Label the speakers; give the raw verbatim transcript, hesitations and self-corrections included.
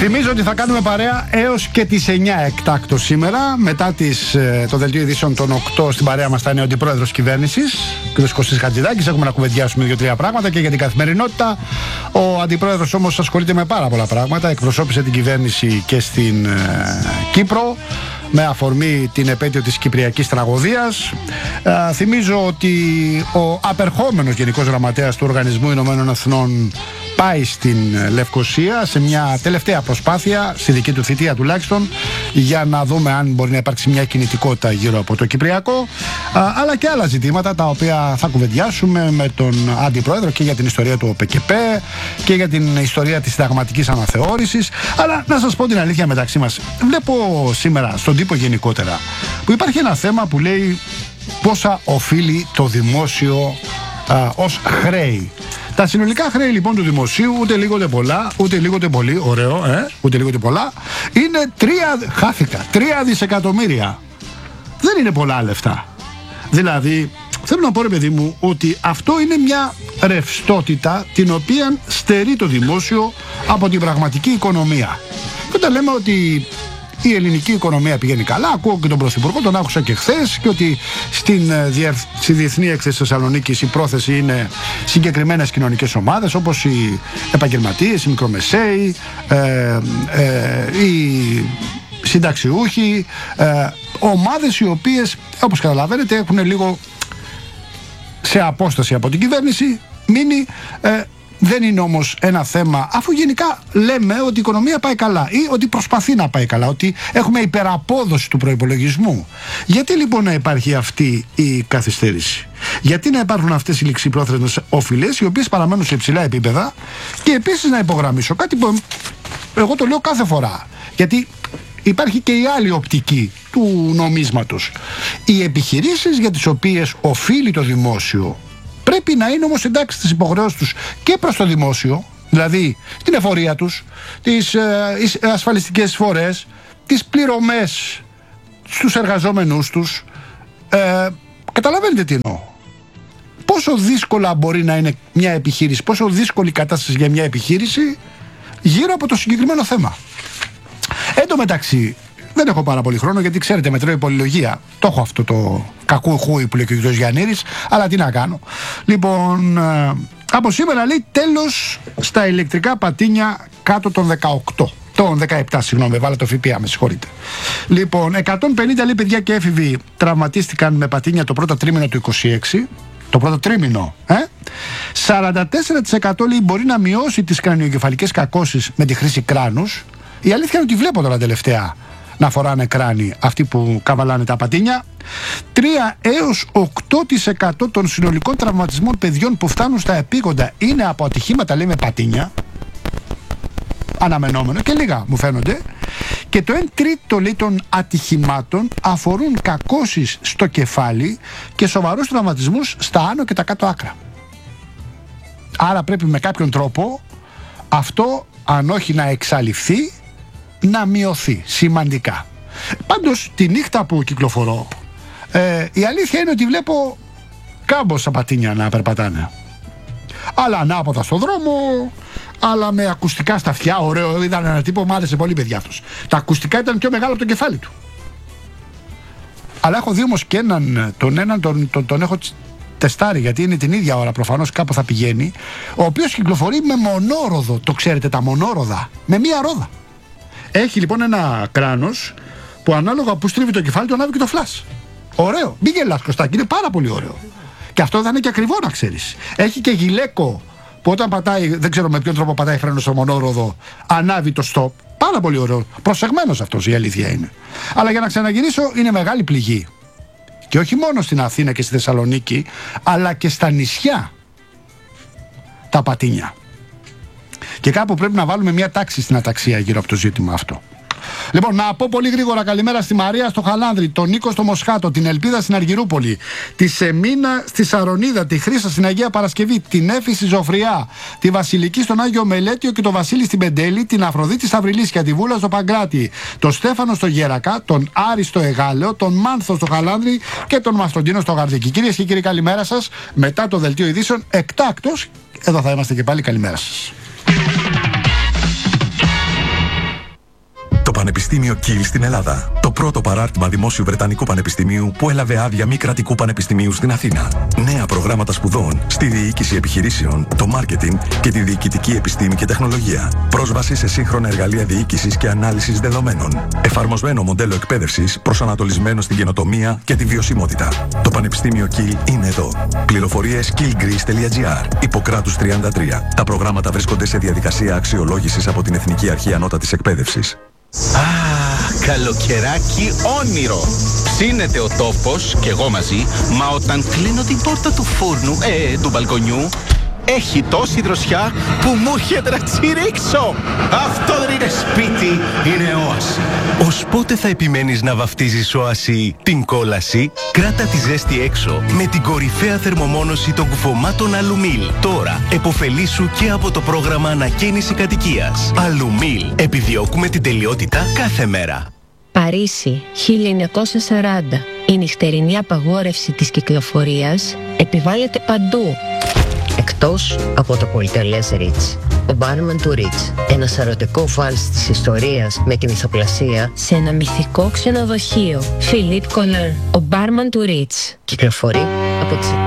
Speaker 1: Θυμίζω ότι θα κάνουμε παρέα έως και τις εννιά εκτάκτως σήμερα. Μετά τις, το δελτίο ειδήσεων των οκτώ στην παρέα μας θα είναι ο αντιπρόεδρος κυβέρνησης, κ. Κωστής Χατζηδάκης. Έχουμε να κουβεντιάσουμε δύο-τρία πράγματα και για την καθημερινότητα. Ο αντιπρόεδρος όμως ασχολείται με πάρα πολλά πράγματα. Εκπροσώπησε την κυβέρνηση και στην ε, Κύπρο με αφορμή την επέτειο της Κυπριακής τραγωδίας. Ε, θυμίζω ότι ο απερχόμενος Γενικός Γραμματέας του Οργανισμού Ηνωμένων Εθνών πάει στην Λευκοσία σε μια τελευταία προσπάθεια, στη δική του θητεία τουλάχιστον, για να δούμε αν μπορεί να υπάρξει μια κινητικότητα γύρω από το Κυπριακό, α, αλλά και άλλα ζητήματα τα οποία θα κουβεντιάσουμε με τον Αντιπρόεδρο και για την ιστορία του ΟΠΕΚΕΠΕ και για την ιστορία της συνταγματικής αναθεώρησης. Αλλά να σας πω την αλήθεια μεταξύ μας, βλέπω σήμερα στον τύπο γενικότερα που υπάρχει ένα θέμα που λέει πόσα οφείλει το δημόσιο α, ως χρέη. Τα συνολικά χρέη λοιπόν του δημοσίου, ούτε λίγο ούτε πολλά, ούτε λίγο ούτε πολύ, ωραίο, ε, ούτε λίγο ούτε πολλά, είναι τρία, χάθηκα, τρία δισεκατομμύρια. Δεν είναι πολλά λεφτά. Δηλαδή, θέλω να πω ρε παιδί μου, ότι αυτό είναι μια ρευστότητα την οποία στερεί το δημόσιο από την πραγματική οικονομία. Και όταν λέμε ότι η ελληνική οικονομία πηγαίνει καλά, ακούω και τον Πρωθυπουργό, τον άκουσα και χθες, και ότι στην, στη Διεθνή Έκθεση Θεσσαλονίκης η πρόθεση είναι συγκεκριμένες κοινωνικές ομάδες όπως οι επαγγελματίες, οι μικρομεσαίοι, ε, ε, οι συνταξιούχοι, ε, ομάδες οι οποίες, όπως καταλαβαίνετε, έχουν λίγο σε απόσταση από την κυβέρνηση μείνει. ε, Δεν είναι όμως ένα θέμα, αφού γενικά λέμε ότι η οικονομία πάει καλά ή ότι προσπαθεί να πάει καλά, ότι έχουμε υπεραπόδοση του προϋπολογισμού. Γιατί λοιπόν να υπάρχει αυτή η καθυστέρηση? Γιατί να υπάρχουν αυτές οι ληξιπρόθεσμες οφειλές, οι οποίες παραμένουν σε υψηλά επίπεδα? Και επίσης να υπογραμμίσω κάτι που εγώ το λέω κάθε φορά, γιατί υπάρχει και η άλλη οπτική του νομίσματος. Οι επιχειρήσεις για τις οποίες οφείλει το δημόσιο πρέπει να είναι όμως εντάξει στις υποχρεώσεις τους και προς το δημόσιο, δηλαδή την εφορία τους, τις ε, ασφαλιστικές εισφορές, τις πληρωμές στους εργαζόμενους τους. Ε, καταλαβαίνετε τι εννοώ. Πόσο δύσκολα μπορεί να είναι μια επιχείρηση, πόσο δύσκολη κατάσταση για μια επιχείρηση γύρω από το συγκεκριμένο θέμα. Εν τω μεταξύ, δεν έχω πάρα πολύ χρόνο, γιατί ξέρετε, μετρώ πολυλογία. Το έχω αυτό το κακού χούι που λέει και ο κ. Γιαννήρης, αλλά τι να κάνω. Λοιπόν, ε, από σήμερα λέει τέλος στα ηλεκτρικά πατίνια κάτω των δεκαοκτώ. Των δεκαεπτά, συγγνώμη, βάλα το ΦΠΑ, με συγχωρείτε. Λοιπόν, εκατόν πενήντα λέει παιδιά και έφηβοι τραυματίστηκαν με πατίνια το πρώτο τρίμηνο του είκοσι έξι. Το πρώτο τρίμηνο, ε? σαράντα τέσσερα τοις εκατό λέει μπορεί να μειώσει τις κρανιοκεφαλικές κακώσεις με τη χρήση κράνους. Η αλήθεια είναι ότι βλέπω τώρα τελευταία να φοράνε κράνη αυτοί που καβαλάνε τα πατίνια. τρία έως οκτώ τοις εκατό των συνολικών τραυματισμών παιδιών που φτάνουν στα επίγοντα είναι από ατυχήματα, λέει, με πατίνια. Αναμενόμενο και λίγα μου φαίνονται. Και το ένα τρίτο λέει των ατυχημάτων αφορούν κακώσεις στο κεφάλι και σοβαρούς τραυματισμούς στα άνω και τα κάτω άκρα. Άρα πρέπει με κάποιον τρόπο αυτό, αν όχι να εξαλειφθεί, να μειωθεί σημαντικά. Πάντως τη νύχτα που κυκλοφορώ, ε, η αλήθεια είναι ότι βλέπω κάμποσα πατίνια να περπατάνε. Αλλά ανάποδα στο δρόμο, αλλά με ακουστικά στα αυτιά. Ωραίο, είδα ένα τύπο, μου άρεσε πολύ παιδιά αυτός. Τα ακουστικά ήταν πιο μεγάλο από το κεφάλι του. Αλλά έχω δει όμως και έναν, τον έναν τον, τον, τον έχω τεστάρει, γιατί είναι την ίδια ώρα προφανώς κάπου θα πηγαίνει, ο οποίος κυκλοφορεί με μονόροδο. Το ξέρετε τα μονόροδα? Με μία ρόδα. Έχει λοιπόν ένα κράνος που ανάλογα που στρίβει το κεφάλι του ανάβει και το φλας. Ωραίο. Μην γελάς, Κωστάκη, είναι πάρα πολύ ωραίο. Και αυτό θα είναι και ακριβό, να ξέρεις. Έχει και γυλαίκο που όταν πατάει, δεν ξέρω με ποιον τρόπο πατάει φρένο στο μονόροδο, ανάβει το stop. Πάρα πολύ ωραίο. Προσεγμένος αυτός, η αλήθεια είναι. Αλλά για να ξαναγυρίσω, είναι μεγάλη πληγή. Και όχι μόνο στην Αθήνα και στη Θεσσαλονίκη, αλλά και στα νησιά τα πατίνια. Και κάπου πρέπει να βάλουμε μια τάξη στην αταξία γύρω από το ζήτημα αυτό. Λοιπόν, να πω πολύ γρήγορα καλημέρα στη Μαρία στο Χαλάνδρη, τον Νίκο στο Μοσχάτο, την Ελπίδα στην Αργυρούπολη, τη Σεμίνα στη Σαρονίδα, τη Χρύσα στην Αγία Παρασκευή, την Έφη στη Ζωφριά, τη Βασιλική στον Άγιο Μελέτιο και τον Βασίλη στην Πεντέλη, την Αφροδίτη στα Βρυλίσια, τη Βούλα στο Παγκράτη, τον Στέφανο στο Γέρακα, τον Άρη στο Εγάλεο, τον Μάνθο στο Χαλάνδρη και τον Μαστοντίνο στο Γαρδίκι. Κυρίες και κύριοι, καλημέρα σας. Μετά το δελτίο ειδήσεων, εκτάκτος, εδώ θα είμαστε και πάλι. Καλημέρα σας.
Speaker 2: Πανεπιστήμιο Kiel στην Ελλάδα. Το πρώτο παράρτημα δημόσιου Βρετανικού Πανεπιστημίου που έλαβε άδεια μη κρατικού πανεπιστημίου στην Αθήνα. Νέα προγράμματα σπουδών στη διοίκηση επιχειρήσεων, το μάρκετινγκ και τη διοικητική επιστήμη και τεχνολογία. Πρόσβαση σε σύγχρονα εργαλεία διοίκησης και ανάλυσης δεδομένων. Εφαρμοσμένο μοντέλο εκπαίδευσης προσανατολισμένο στην καινοτομία και τη βιωσιμότητα. Το Πανεπιστήμιο Kiel είναι εδώ. Πληροφορίες kielgreece τελεία gr. Ιπποκράτους τριάντα τρία. Τα προγράμματα βρίσκονται σε διαδικασία αξιολόγησης από την Εθνική Αρχή Ανώτατης Εκπαίδευσης.
Speaker 3: Α, καλοκαιράκι όνειρο. Ψήνεται ο τόπος και εγώ μαζί, μα όταν κλείνω την πόρτα του φούρνου, ε, του μπαλκονιού, έχει τόση δροσιά που μου έρχεται να τσιρίξω. Αυτό δεν είναι σπίτι, είναι όαση.
Speaker 4: Ως πότε θα επιμένεις να βαφτίζεις όαση την κόλαση? Κράτα τη ζέστη έξω με την κορυφαία θερμομόνωση των κουφωμάτων Αλουμίλ. Τώρα εποφελήσου και από το πρόγραμμα ανακαίνιση κατοικίας. Αλουμίλ. Επιδιώκουμε την τελειότητα κάθε μέρα.
Speaker 5: Παρίσι, χίλια εννιακόσια σαράντα. Η νυχτερινή απαγόρευση της κυκλοφορίας επιβάλλεται παντού, εκτός από το πολυτελές Ριτς. Ο μπάρμαν του Ριτς, ένα σαρωτικό βάλς της ιστορίας με την ηθοπλασία σε ένα μυθικό ξενοδοχείο. Φιλίπ Κολέρ, ο μπάρμαν του Ριτς. Κυκλοφορεί από τις